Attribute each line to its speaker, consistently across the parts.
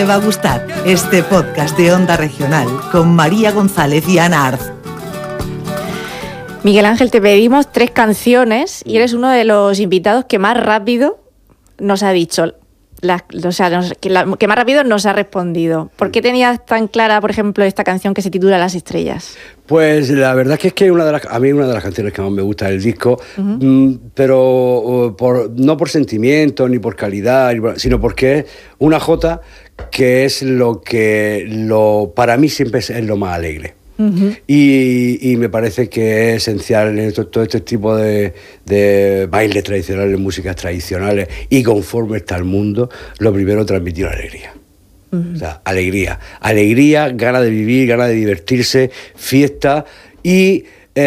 Speaker 1: le va a gustar este podcast de Onda Regional con María González y Ana Arz.
Speaker 2: Miguel Ángel, te pedimos 3 canciones y eres uno de los invitados que más rápido nos ha dicho, que más rápido nos ha respondido. ¿Por qué tenías tan clara, por ejemplo, esta canción que se titula Las Estrellas?
Speaker 3: Pues la verdad es que a mí una de las canciones que más me gusta del disco, pero no por sentimiento ni por calidad, sino porque es una jota que es para mí siempre es lo más alegre. Y me parece que es esencial en todo este tipo de bailes tradicionales, músicas tradicionales, y conforme está el mundo, lo primero, transmitir alegría. O sea, alegría, ganas de vivir, ganas de divertirse, fiesta y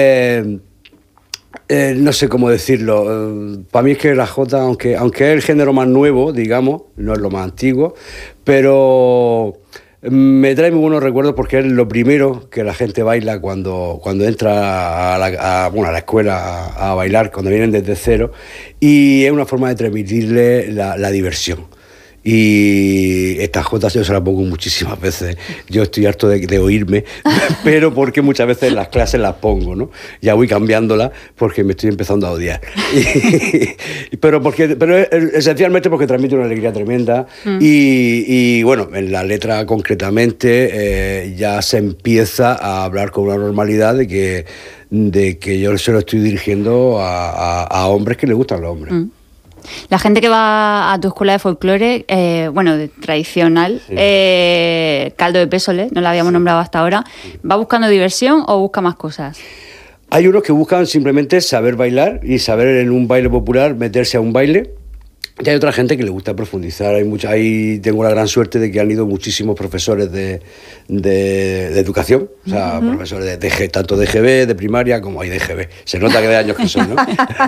Speaker 3: no sé cómo decirlo. Para mí es que la jota, aunque es el género más nuevo, digamos, no es lo más antiguo, pero me trae muy buenos recuerdos porque es lo primero que la gente baila cuando entra a la escuela a bailar, cuando vienen desde cero, y es una forma de transmitirle la diversión. Y estas jotas yo se las pongo muchísimas veces. Yo estoy harto de oírme, pero porque muchas veces en las clases las pongo, ¿no? Ya voy cambiándolas porque me estoy empezando a odiar. pero esencialmente porque transmite una alegría tremenda. Y bueno, en la letra concretamente ya se empieza a hablar con una normalidad de que yo se lo estoy dirigiendo a hombres que les gustan los hombres.
Speaker 4: La gente que va a tu escuela de folclore, tradicional, sí. Caldo de Pésoles, no la habíamos nombrado hasta ahora, ¿va buscando diversión o busca más cosas?
Speaker 3: Hay unos que buscan simplemente saber bailar y saber en un baile popular meterse a un baile. Y hay otra gente que le gusta profundizar. Ahí tengo la gran suerte de que han ido muchísimos profesores de educación, o sea, profesores tanto de GB, de primaria, como hay de GB. Se nota que de años que son, ¿no?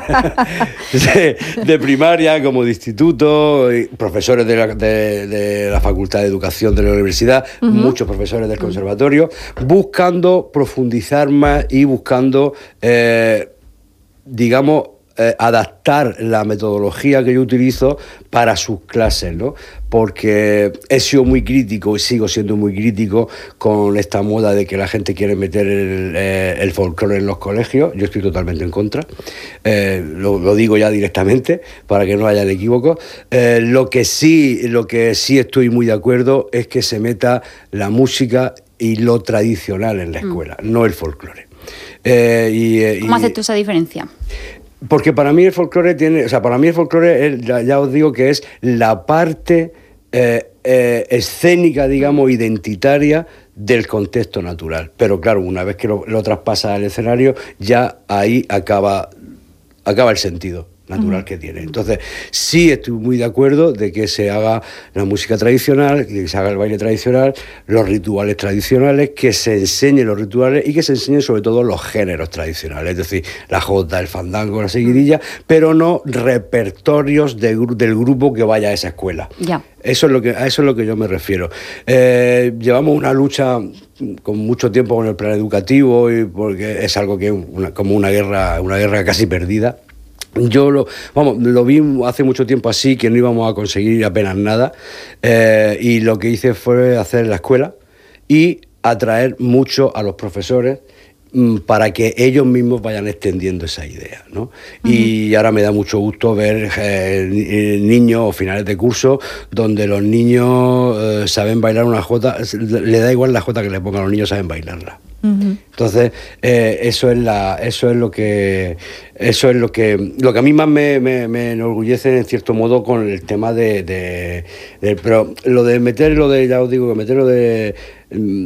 Speaker 3: de primaria, como de instituto, profesores de la Facultad de Educación de la universidad, muchos profesores del conservatorio, buscando profundizar más y buscando, adaptar la metodología que yo utilizo para sus clases, ¿no? Porque he sido muy crítico y sigo siendo muy crítico con esta moda de que la gente quiere meter el folclore en los colegios. Yo estoy totalmente en contra. Lo digo ya directamente para que no haya equívocos. Lo que sí estoy muy de acuerdo es que se meta la música y lo tradicional en la escuela, no el folclore.
Speaker 4: ¿Cómo haces tú esa diferencia?
Speaker 3: Porque para mí el folclore ya os digo que es la parte escénica, digamos, identitaria del contexto natural. Pero claro, una vez que lo traspasa al escenario, ya ahí acaba el sentido natural que tiene. Entonces, sí estoy muy de acuerdo de que se haga la música tradicional, que se haga el baile tradicional, los rituales tradicionales, que se enseñen los rituales y que se enseñen sobre todo los géneros tradicionales, es decir, la jota, el fandango, la seguidilla, pero no repertorios del grupo que vaya a esa escuela.
Speaker 4: Ya.
Speaker 3: A eso es lo que yo me refiero. Llevamos una lucha con mucho tiempo con el plan educativo, y porque es algo que es como una guerra casi perdida. Yo lo vi hace mucho tiempo así, que no íbamos a conseguir apenas nada, y lo que hice fue hacer la escuela y atraer mucho a los profesores para que ellos mismos vayan extendiendo esa idea, ¿no? Y ahora me da mucho gusto ver niños o finales de curso donde los niños saben bailar una jota, le da igual la jota que le pongan, los niños saben bailarla. Entonces eso es lo que a mí más me enorgullece en cierto modo con el tema pero ya os digo, que meterlo de